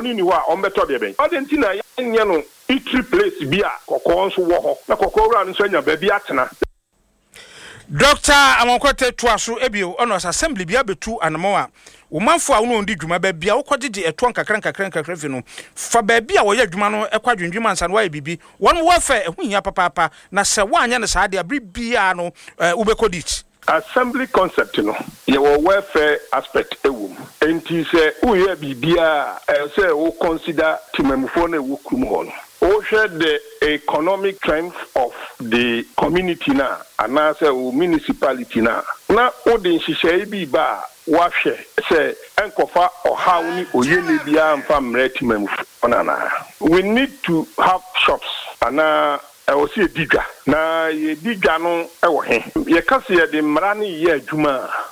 oni ni wa on beto de ben odenti na yen no itri place bi a kokko nso wo ho na kokko wura nso anya ba bi atena. Doctor Amonkote Tuaso ebio ono assembly bia betu anamo a womanfo a wono ndi dwuma ba bia wokɔgye eto nkakran fi no fa ba bia wo yɛ dwuma no ekwadwendwuma ansa no wa bibi won wo fa ehuhia papa na sɛ woanya ne saade abri bia no wobekɔdit assembly concept no ye wo welfare aspect ewum enti sɛ woyɛ bibia sɛ wo consider timamfo na wo krum ho no the economic strength of the community na anase o municipality na odin hihye bi ba wahwe say enkofa ohaw ni oyele bia mfa mretimam onana. We need to have shops ana osi diga na ye diga no ewo he ye kase ye de mra ne ye adwuma